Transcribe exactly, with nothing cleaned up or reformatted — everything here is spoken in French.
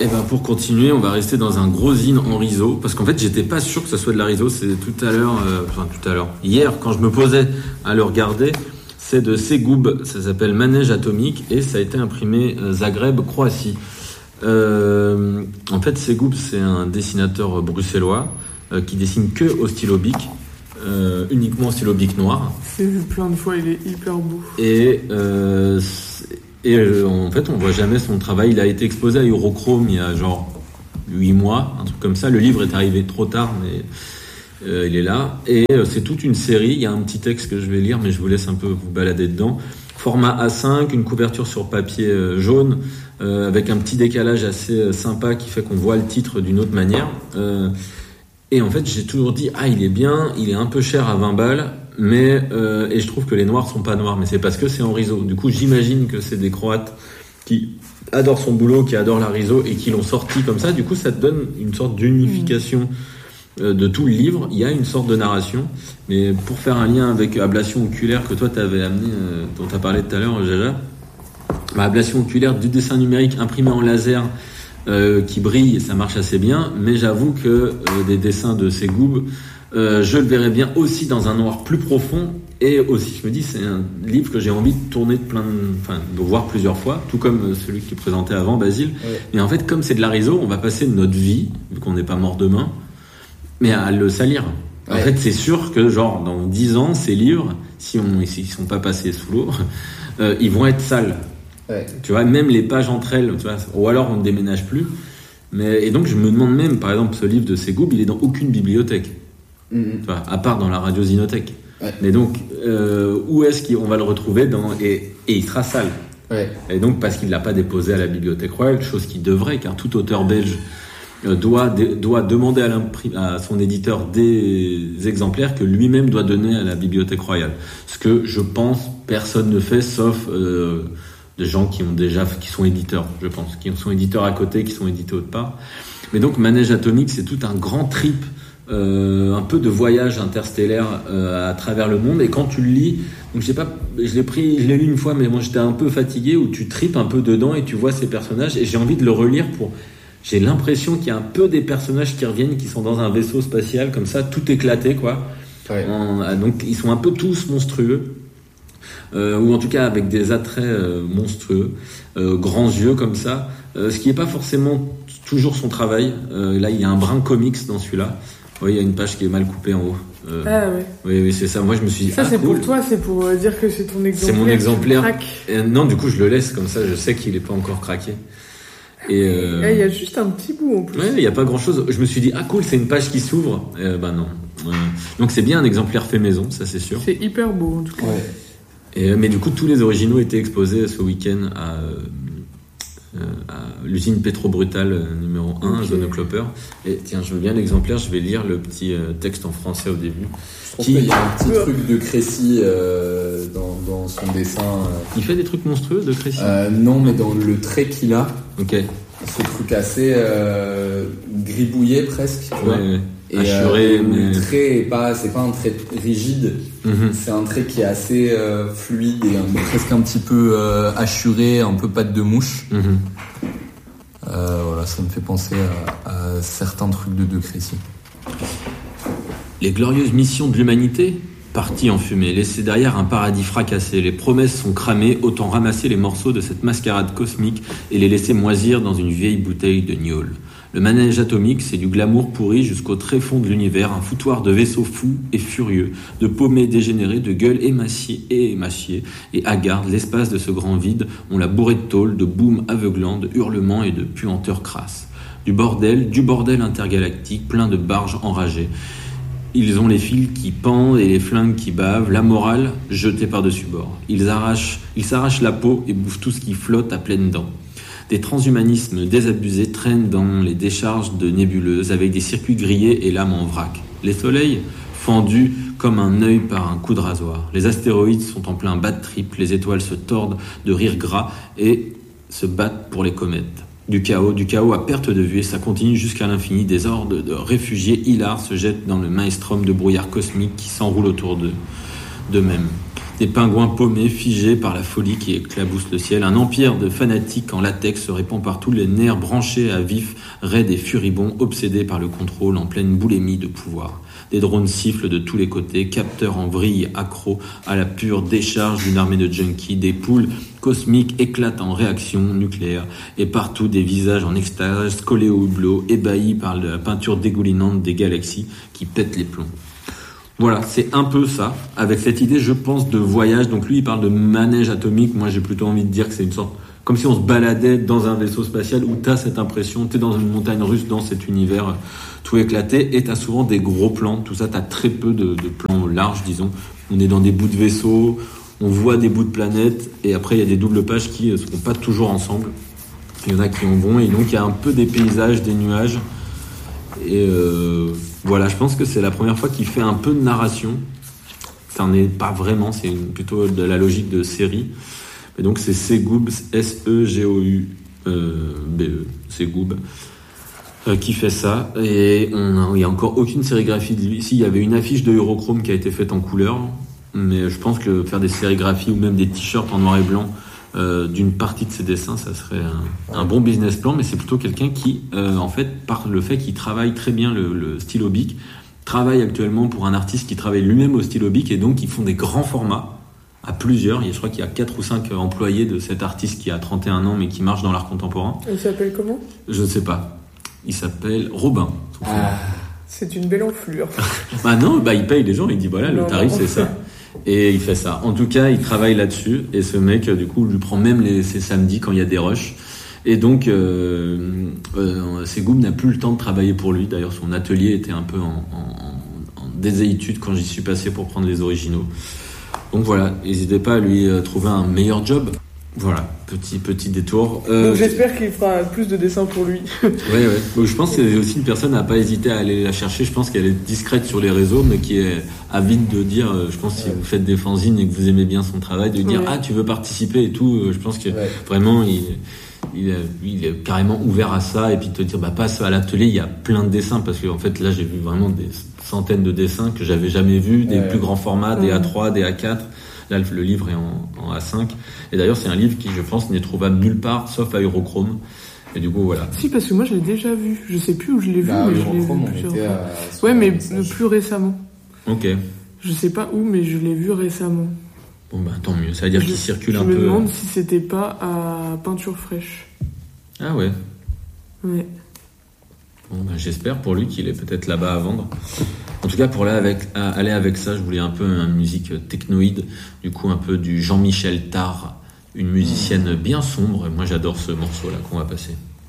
Et ben pour continuer, on va rester dans un gros zine en riso, parce qu'en fait j'étais pas sûr que ça soit de la riso. C'est tout à l'heure, euh, enfin tout à l'heure, hier quand je me posais à le regarder, c'est de Segoub, ça s'appelle Manège atomique et ça a été imprimé euh, Zagreb, Croatie. Euh, en fait Segoub c'est un dessinateur bruxellois euh, qui dessine que au stylo bic, euh, uniquement au stylo bic noir. J'ai vu plein de fois, il est hyper beau. Et euh, Et euh, en fait, on voit jamais son travail. Il a été exposé à Eurochrome il y a genre huit mois, un truc comme ça. Le livre est arrivé trop tard, mais euh, il est là. Et euh, c'est toute une série. Il y a un petit texte que je vais lire, mais je vous laisse un peu vous balader dedans. Format A cinq, une couverture sur papier euh, jaune, euh, avec un petit décalage assez euh, sympa qui fait qu'on voit le titre d'une autre manière. Euh, et en fait, j'ai toujours dit, ah, il est bien, il est un peu cher à vingt balles. Mais euh, et je trouve que les noirs sont pas noirs, mais c'est parce que c'est en riso. Du coup, j'imagine que c'est des Croates qui adorent son boulot, qui adorent la riso et qui l'ont sorti comme ça. Du coup, ça te donne une sorte d'unification euh, de tout le livre. Il y a une sorte de narration, mais pour faire un lien avec ablation oculaire que toi t'avais amené, euh, dont t'as parlé tout à l'heure, Jaja. Bah, ablation oculaire du dessin numérique imprimé en laser euh, qui brille, ça marche assez bien. Mais j'avoue que euh, des dessins de Segoub, Euh, je le verrais bien aussi dans un noir plus profond, et aussi je me dis c'est un livre que j'ai envie de tourner de plein de, enfin de voir plusieurs fois, tout comme celui qui est présenté avant, Basile. Ouais. Mais en fait, comme c'est de la riso, on va passer notre vie, vu qu'on n'est pas mort demain, mais à le salir. En ouais. fait, c'est sûr que genre dans dix ans, ces livres, si on s'ils sont pas passés sous l'eau, euh, ils vont être sales. Ouais. Tu vois, même les pages entre elles, tu vois, ou alors on ne déménage plus. Mais et donc je me demande même, par exemple, ce livre de Segoub, il est dans aucune bibliothèque. Mmh. Tu vois, à part dans la radio Zinothèque. Ouais. Mais donc, euh, où est-ce qu'on va le retrouver dans, et, et il sera sale. Ouais. Et donc, parce qu'il ne l'a pas déposé à la Bibliothèque Royale, chose qu'il devrait, car tout auteur belge euh, doit, de, doit demander à, à son éditeur des exemplaires que lui-même doit donner à la Bibliothèque Royale. Ce que, je pense, personne ne fait, sauf euh, des gens qui ont déjà, qui sont éditeurs, je pense, qui sont éditeurs à côté, qui sont édités autre part. Mais donc, Manège atomique, c'est tout un grand trip. Euh, un peu de voyage interstellaire euh, à travers le monde, et quand tu le lis, donc je sais pas, je l'ai pris, je l'ai lu une fois, mais moi j'étais un peu fatigué, où tu tripes un peu dedans et tu vois ces personnages, et j'ai envie de le relire pour, j'ai l'impression qu'il y a un peu des personnages qui reviennent, qui sont dans un vaisseau spatial comme ça, tout éclaté quoi. Ouais. En, donc ils sont un peu tous monstrueux, euh, ou en tout cas avec des attraits euh, monstrueux, euh, grands yeux comme ça, euh, ce qui est pas forcément toujours son travail. Euh, là il y a un brin comics dans celui-là. Oui, il y a une page qui est mal coupée en haut. Euh, ah ouais. Oui, oui, c'est ça. Moi, je me suis dit. Ça, ah, c'est cool. pour toi, c'est pour euh, dire que c'est ton exemplaire. C'est mon exemplaire. Et, non, du coup, je le laisse comme ça. Je sais qu'il n'est pas encore craqué. Et euh... il y a juste un petit bout en plus. Ouais, il n'y a pas grand-chose. Je me suis dit, ah cool, c'est une page qui s'ouvre. Euh, bah non. Euh, donc c'est bien un exemplaire fait maison, ça c'est sûr. C'est hyper beau en tout cas. Ouais. Et, mais du coup, tous les originaux étaient exposés ce week-end à. Euh, à l'usine Pétro-Brutal euh, numéro un, okay. Zone Clopper. Et tiens, je veux bien l'exemplaire, je vais lire le petit euh, texte en français au début. Je trouve qui... qu'il y a un petit truc de Crécy euh, dans, dans son dessin. Euh... Il fait des trucs monstrueux de Crécy euh, Non, mais dans le trait qu'il a, ok. Ce truc assez euh, gribouillé presque. Tu vois. Ouais, ouais. Et assuré, euh, mais... le trait est pas, c'est pas un trait rigide, mm-hmm. C'est un trait qui est assez euh, fluide et un, presque un petit peu euh, assuré, un peu patte de mouche. Mm-hmm. Euh, voilà, ça me fait penser à, à certains trucs de De Crécy. Les glorieuses missions de l'humanité, parties en fumée, laissées derrière un paradis fracassé. Les promesses sont cramées, autant ramasser les morceaux de cette mascarade cosmique et les laisser moisir dans une vieille bouteille de gnôle. Le manège atomique, c'est du glamour pourri jusqu'au tréfonds de l'univers, un foutoir de vaisseaux fous et furieux, de paumés dégénérés, de gueules émaciées et émaciées, et hagardes, l'espace de ce grand vide, on l'a bourré de tôle, de boum aveuglants, de hurlements et de puanteurs crasses. Du bordel, du bordel intergalactique, plein de barges enragées. Ils ont les fils qui pendent et les flingues qui bavent, la morale jetée par-dessus bord. Ils arrachent, ils s'arrachent la peau et bouffent tout ce qui flotte à pleines dents. Des transhumanismes désabusés traînent dans les décharges de nébuleuses avec des circuits grillés et lames en vrac. Les soleils fendus comme un œil par un coup de rasoir. Les astéroïdes sont en plein bad trip, les étoiles se tordent de rire gras et se battent pour les comètes. Du chaos, du chaos à perte de vue, et ça continue jusqu'à l'infini. Des hordes de réfugiés hilars se jettent dans le maelstrom de brouillard cosmique qui s'enroule autour d'eux, d'eux-mêmes. Des pingouins paumés, figés par la folie qui éclabousse le ciel. Un empire de fanatiques en latex se répand partout, les nerfs branchés à vif, raides et furibonds, obsédés par le contrôle en pleine boulimie de pouvoir. Des drones sifflent de tous les côtés, capteurs en vrille, accros à la pure décharge d'une armée de junkies. Des poules cosmiques éclatent en réaction nucléaire. Et partout, des visages en extase, collés au hublot, ébahis par la peinture dégoulinante des galaxies qui pètent les plombs. Voilà, c'est un peu ça, avec cette idée, je pense, de voyage. Donc lui, il parle de manège atomique. Moi, j'ai plutôt envie de dire que c'est une sorte... Comme si on se baladait dans un vaisseau spatial où t'as cette impression, t'es dans une montagne russe, dans cet univers tout éclaté, et t'as souvent des gros plans. Tout ça, t'as très peu de, de plans larges, disons. On est dans des bouts de vaisseau, on voit des bouts de planète, et après, il y a des doubles pages qui ne seront pas toujours ensemble. Il y en a qui en vont, et donc il y a un peu des paysages, des nuages. Et euh, voilà, je pense que c'est la première fois qu'il fait un peu de narration. Ça n'en est pas vraiment, c'est une, plutôt de la logique de série. Et donc c'est Segoub, S E G O U B E, Segoub, euh, qui fait ça. Et il n'y a encore aucune sérigraphie de lui. Si, il y avait une affiche de Eurochrome qui a été faite en couleur, mais je pense que faire des sérigraphies ou même des t-shirts en noir et blanc euh, d'une partie de ses dessins, ça serait un, un bon business plan. Mais c'est plutôt quelqu'un qui, euh, en fait, par le fait qu'il travaille très bien le, le stylo bic, travaille actuellement pour un artiste qui travaille lui-même au stylo bic, et donc ils font des grands formats. À plusieurs, je crois qu'il y a quatre ou cinq employés de cet artiste qui a trente et un ans mais qui marche dans l'art contemporain. Il s'appelle comment ? Je ne sais pas. Il s'appelle Robin. Ah, c'est une belle enflure. Bah non, bah il paye les gens, il dit voilà, non, le tarif non. c'est ça. Et il fait ça. En tout cas, il travaille là-dessus, et ce mec, du coup, lui prend même les, ses samedis quand il y a des rushs. Et donc, euh, euh, Segoub n'a plus le temps de travailler pour lui. D'ailleurs, son atelier était un peu en, en, en déséitude quand j'y suis passé pour prendre les originaux. Donc voilà, n'hésitez pas à lui euh, trouver un meilleur job. Voilà, petit petit détour. Euh, Donc j'espère qu'il fera plus de dessins pour lui. ouais, ouais. Donc, je pense que c'est aussi une personne à pas hésiter à aller la chercher. Je pense qu'elle est discrète sur les réseaux, mais qui est avide de dire, euh, je pense, si vous faites des fanzines et que vous aimez bien son travail, de dire, ouais. ah, tu veux participer et tout. Euh, je pense que ouais. vraiment, il, il, est, il est carrément ouvert à ça, et puis te dire, bah, passe à l'atelier, il y a plein de dessins, parce que en fait, là, j'ai vu vraiment des centaines de dessins que j'avais jamais vus, des ouais. plus grands formats, des A trois, des A quatre. Là, le livre est en, en A cinq. Et d'ailleurs, c'est un livre qui, je pense, n'est trouvable nulle part, sauf à Eurochrome. Et du coup, voilà. Si, parce que moi, je l'ai déjà vu. Je sais plus où je l'ai vu, bah, mais je l'ai vu plusieurs fois. Ouais, mais message. Plus récemment. Ok. Je sais pas où, mais je l'ai vu récemment. Bon, bah, tant mieux. Ça veut dire je, qu'il circule un peu. Je me demande si c'était pas à Peinture Fraîche. Ah ouais. Ouais. Bon, bah, j'espère pour lui qu'il est peut-être là-bas à vendre. En tout cas, pour aller avec, aller avec ça, je voulais un peu une musique technoïde, du coup un peu du Jean-Michel Tarr, une musicienne bien sombre. Moi, j'adore ce morceau-là qu'on va passer.